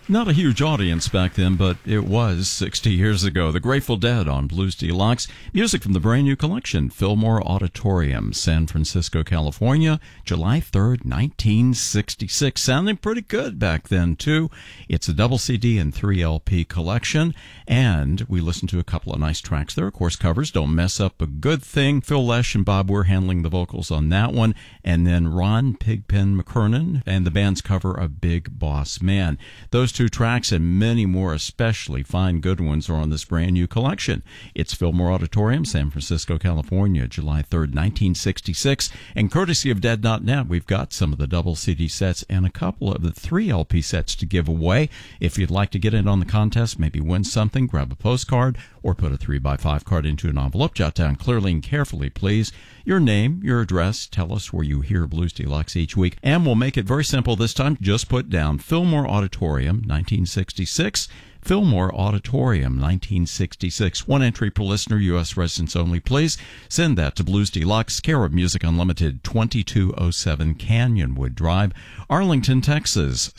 Not a huge audience back then, but it was 60 years ago. The Grateful Dead on Blues Deluxe. Music from the brand new collection, Fillmore Auditorium, San Francisco, California, July 3rd, 1966. Sounding pretty good back then, too. It's a double CD and 3 LP collection, and we listened to a couple of nice tracks there. Of course, covers, Don't Mess Up a Good Thing. Phil Lesh and Bob Weir handling the vocals on that one, and then Ron Pigpen McKernan and the band's cover of Big Boss Man. Those two tracks and many more especially fine good ones are on this brand new collection. It's Fillmore Auditorium, San Francisco, California, July 3rd, 1966. And courtesy of Dead.net, we've got some of the double CD sets and a couple of the 3 LP sets to give away. If you'd like to get in on the contest, maybe win something, grab a postcard or put a 3x5 card into an envelope. Jot down clearly and carefully, please, your name, your address, tell us where you hear Blues Deluxe each week, and we'll make it very simple this time. Just put down Fillmore Auditorium, 1966, Fillmore Auditorium, 1966. One entry per listener, U.S. residents only, please. Send that to Blues Deluxe, care of Music Unlimited, 2207 Canyonwood Drive, Arlington, Texas,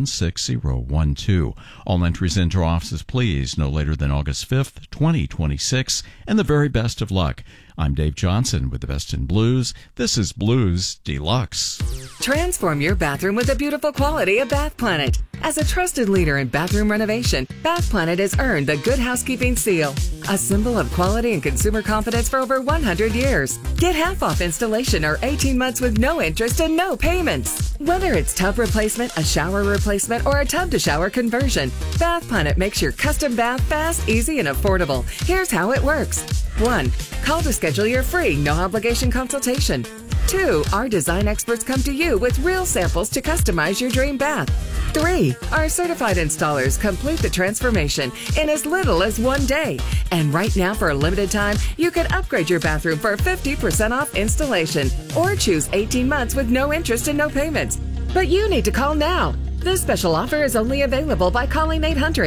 76012. All entries into our offices, please, no later than August 5th, 2026, and the very best of luck. I'm Dave Johnson with the Best in Blues. This is Blues Deluxe. Transform your bathroom with the beautiful quality of Bath Planet. As a trusted leader in bathroom renovation, Bath Planet has earned the Good Housekeeping Seal, a symbol of quality and consumer confidence for over 100 years. Get half off installation or 18 months with no interest and no payments. Whether it's tub replacement, a shower replacement, or a tub-to-shower conversion, Bath Planet makes your custom bath fast, easy, and affordable. Here's how it works. 1. Call to schedule your free, no-obligation consultation. 2. Our design experts come to you with real samples to customize your dream bath. 3. Our certified installers complete the transformation in as little as 1 day. And right now, for a limited time, you can upgrade your bathroom for 50% off installation or choose 18 months with no interest and no payments. But you need to call now. This special offer is only available by calling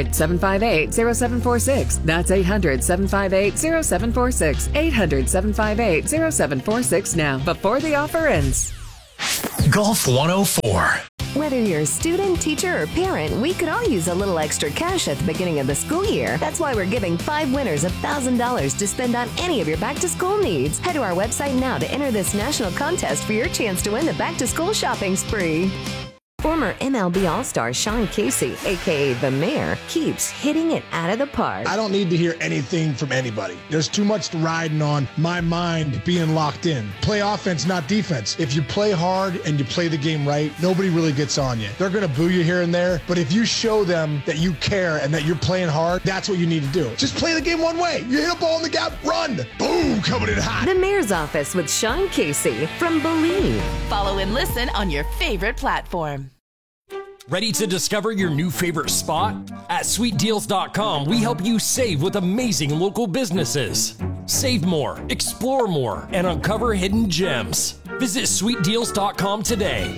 800-758-0746. That's 800-758-0746. 800-758-0746 now, before the offer ends. Golf 104. Whether you're a student, teacher, or parent, we could all use a little extra cash at the beginning of the school year. That's why we're giving 5 winners $1,000 to spend on any of your back-to-school needs. Head to our website now to enter this national contest for your chance to win the back-to-school shopping spree. Former MLB All-Star Sean Casey, a.k.a. The Mayor, keeps hitting it out of the park. I don't need to hear anything from anybody. There's too much riding on my mind being locked in. Play offense, not defense. If you play hard and you play the game right, nobody really gets on you. They're going to boo you here and there, but if you show them that you care and that you're playing hard, that's what you need to do. Just play the game one way. You hit a ball in the gap, run. Boom, coming in hot. The Mayor's Office with Sean Casey from Believe. Follow and listen on your favorite platform. Ready to discover your new favorite spot? At SweetDeals.com, we help you save with amazing local businesses. Save more, explore more, and uncover hidden gems. Visit SweetDeals.com today.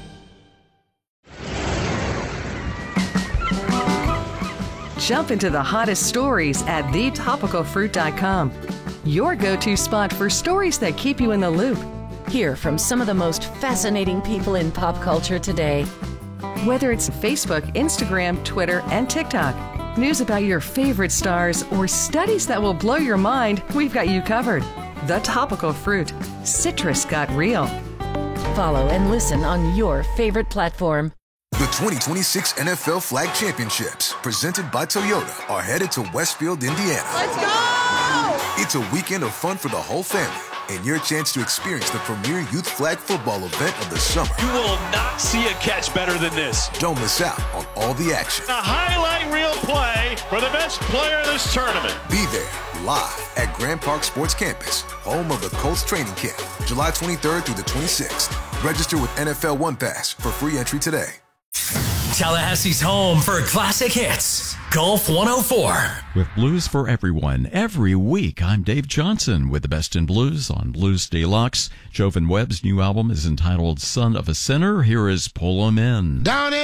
Jump into the hottest stories at thetopicalfruit.com. Your go-to spot for stories that keep you in the loop. Hear from some of the most fascinating people in pop culture today. Whether it's Facebook, Instagram, Twitter, and TikTok, news about your favorite stars, or studies that will blow your mind, we've got you covered. The Topical Fruit. Citrus got real. Follow and listen on your favorite platform. The 2026 NFL Flag Championships, presented by Toyota, are headed to Westfield, Indiana. Let's go! It's a weekend of fun for the whole family, and your chance to experience the premier youth flag football event of the summer. You will not see a catch better than this. Don't miss out on all the action. A highlight reel play for the best player of this tournament. Be there live at Grand Park Sports Campus, home of the Colts training camp, July 23rd through the 26th. Register with NFL One Pass for free entry today. Tallahassee's home for classic hits. Golf 104. With Blues for Everyone, every week, I'm Dave Johnson with the Best in Blues on Blues Deluxe. Jovan Webb's new album is entitled Son of a Sinner. Here is Pull 'Em In. Down in